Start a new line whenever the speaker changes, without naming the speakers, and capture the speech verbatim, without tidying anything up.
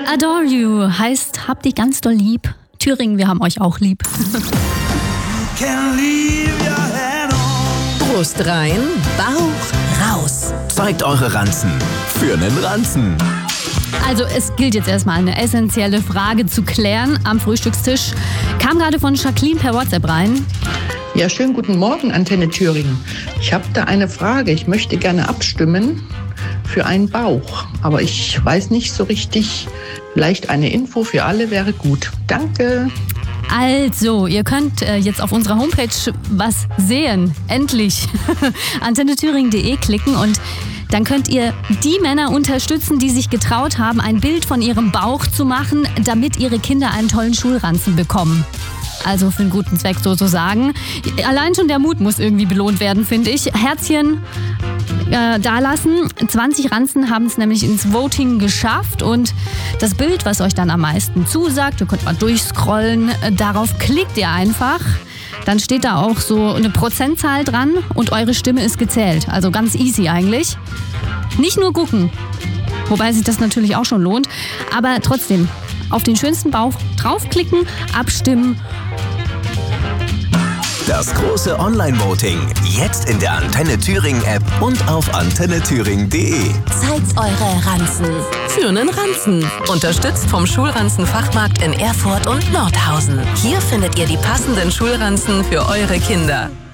Adore You heißt, habt dich ganz doll lieb. Thüringen, wir haben euch auch lieb.
Brust rein, Bauch raus.
Zeigt eure Ranzen für nen Ranzen.
Also es gilt jetzt erstmal eine essentielle Frage zu klären am Frühstückstisch. Kam gerade von Jacqueline per WhatsApp rein.
Ja, schönen guten Morgen, Antenne Thüringen. Ich habe da eine Frage. Ich möchte gerne abstimmen für einen Bauch. Aber ich weiß nicht so richtig. Vielleicht eine Info für alle wäre gut. Danke.
Also, ihr könnt äh, jetzt auf unserer Homepage was sehen. Endlich. antenne thüringen punkt de klicken und dann könnt ihr die Männer unterstützen, die sich getraut haben, ein Bild von ihrem Bauch zu machen, damit ihre Kinder einen tollen Schulranzen bekommen. Also für einen guten Zweck sozusagen. Allein schon der Mut muss irgendwie belohnt werden, finde ich. Herzchen äh, dalassen. zwanzig Ranzen haben es nämlich ins Voting geschafft und das Bild, was euch dann am meisten zusagt, ihr könnt mal durchscrollen, darauf klickt ihr einfach. Dann steht da auch so eine Prozentzahl dran und eure Stimme ist gezählt. Also ganz easy eigentlich. Nicht nur gucken, wobei sich das natürlich auch schon lohnt, aber trotzdem auf den schönsten Bauch draufklicken, abstimmen.
Das große Online-Voting jetzt in der Antenne Thüringen App und auf antenne thüringen punkt de.
Zeigt eure Ranzen für nen Ranzen. Unterstützt vom Schulranzenfachmarkt in Erfurt und Nordhausen. Hier findet ihr die passenden Schulranzen für eure Kinder.